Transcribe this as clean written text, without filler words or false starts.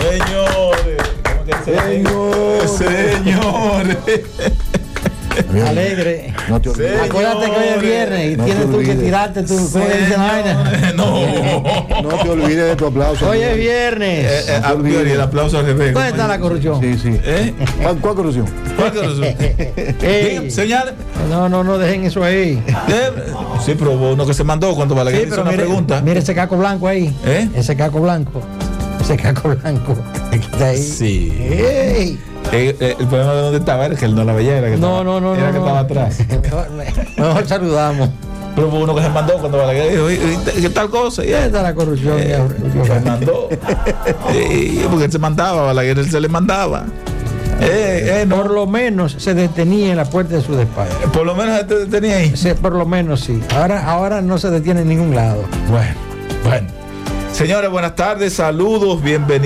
Señores, ¿cómo que señores? Alegre. No te olvides. Acuérdate que hoy es viernes y No tienes te tú que olvides. tirarte tu vaina. No. No te olvides de tu aplauso. Hoy es viernes. Y el aplauso al revés. ¿Dónde está la corrupción? Sí, sí. ¿Eh? ¿Cuál corrupción? ¿Cuál corrupción? Ey. Señales. No dejen eso ahí. Sí, pero uno que se mandó cuando Balaguer Sí, hizo pero una pregunta. mire ese caco blanco ahí. ¿Eh? Ese caco blanco. Ese caco blanco. Que está ahí. Sí. Ey. El problema de dónde estaba era que él no la veía, era que No. era que estaba atrás. Mejor saludamos. Pero hubo uno que se mandó cuando Balaguer dijo, ¿qué tal cosa? Y ¿Dónde está la corrupción? se mandó. Porque él se mandaba, Balaguer él se le mandaba. No. Por lo menos se detenía en la puerta de su despacho. Por lo menos él te detenía ahí. Sí, por lo menos sí. Ahora no se detiene en ningún lado. Bueno. Señores, buenas tardes, saludos, bienvenidos.